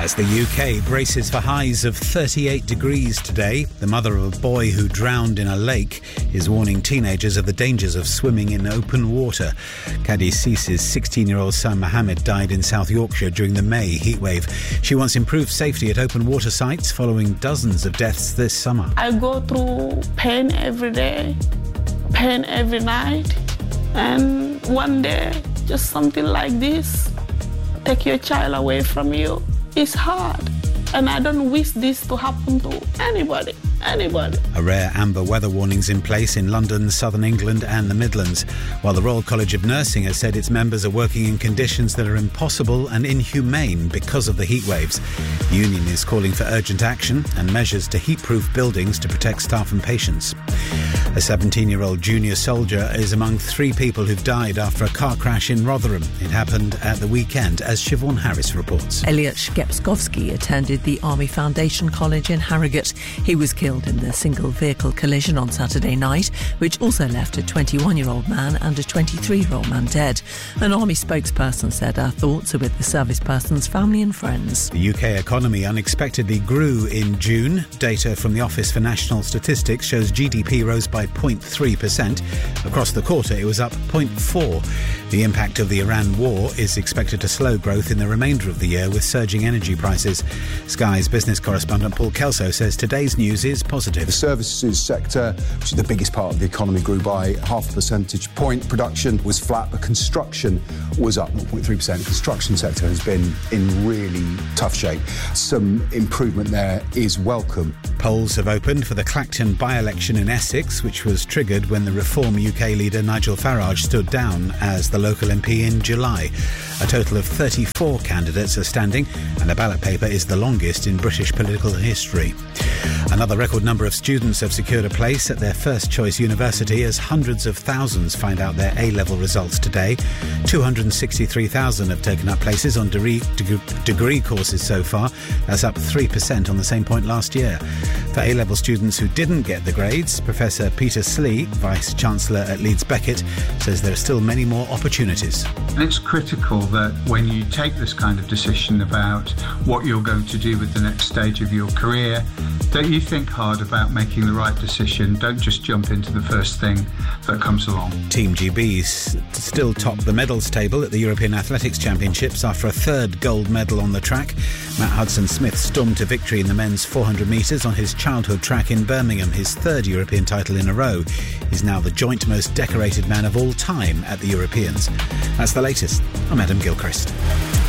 As the UK braces for highs of 38 degrees today, the mother of a boy who drowned in a lake is warning teenagers of the dangers of swimming in open water. Kadi Cees's 16-year-old son Mohammed died in South Yorkshire during the May heatwave. She wants improved safety at open water sites following dozens of deaths this summer. I go through pain every day, pain every night, and one day, just something like this, take your child away from you. It's hard, and I don't wish this to happen to anybody. A rare amber weather warning's in place in London, southern England and the Midlands, while the Royal College of Nursing has said its members are working in conditions that are impossible and inhumane because of the heat waves. The union is calling for urgent action and measures to heat-proof buildings to protect staff and patients. A 17-year-old junior soldier is among 3 people who've died after a car crash in Rotherham. It happened at the weekend, as Siobhan Harris reports. Elliot Shkepskovsky attended the Army Foundation College in Harrogate. He was killed in the single-vehicle collision on Saturday night, which also left a 21-year-old man and a 23-year-old man dead. An Army spokesperson said our thoughts are with the service person's family and friends. The UK economy unexpectedly grew in June. Data from the Office for National Statistics shows GDP rose by 0.3%. Across the quarter, it was up 0.4%. The impact of the Iran war is expected to slow growth in the remainder of the year with surging energy prices. Sky's business correspondent Paul Kelso says today's news is positive. The services sector, which is the biggest part of the economy, grew by 0.5 percentage point. Production was flat, but construction was up 0.3%. The construction sector has been in really tough shape. Some improvement there is welcome. Polls have opened for the Clacton by-election in Essex, which was triggered when the Reform UK leader Nigel Farage stood down as the local MP in July. A total of 34 candidates are standing, and a ballot paper is the longest in British political history. Another record number of students have secured a place at their first choice university as hundreds of thousands find out their A-level results today. 263,000 have taken up places on degree courses so far. That's up 3% on the same point last year. For A-level students who didn't get the grades, Professor Peter Slee, Vice-Chancellor at Leeds Beckett, says there are still many more opportunities. And it's critical that when you take this kind of decision about what you're going to do with the next stage of your career, that you think hard about making the right decision. Don't just jump into the first thing that comes along. Team GB still top the medals table at the European Athletics Championships after a third gold medal on the track. Matt Hudson-Smith stormed to victory in the men's 400 metres on his childhood track in Birmingham, his third European title in a row. He's now the joint most decorated man of all time at the Europeans. That's the latest. I'm Adam Gilchrist.